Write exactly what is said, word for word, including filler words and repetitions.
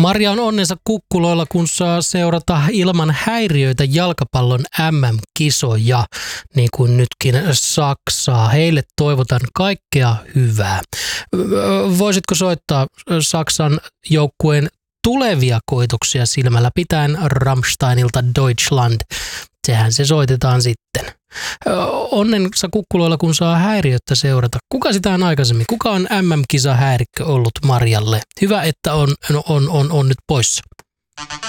Marja on onnensa kukkuloilla, kun saa seurata ilman häiriöitä jalkapallon M M-kisoja, niin kuin nytkin Saksaa. Heille toivotan kaikkea hyvää. Voisitko soittaa Saksan joukkueen tulevia koituksia silmällä pitäen Rammsteinilta Deutschland? Sehän se soitetaan sitten. Onnensa kukkuloilla, kun saa häiriötä seurata. Kuka sitä on aikaisemmin? Kuka on M M-kisahäirikkö ollut Marjalle? Hyvä, että on, on, on, on nyt poissa.